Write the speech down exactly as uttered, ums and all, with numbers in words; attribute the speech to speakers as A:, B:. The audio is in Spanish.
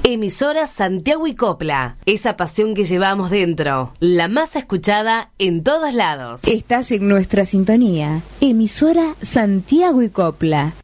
A: Emisora Santiago y Copla, esa pasión que llevamos dentro, la más escuchada en todos lados.
B: Estás en nuestra sintonía. Emisora Santiago y Copla.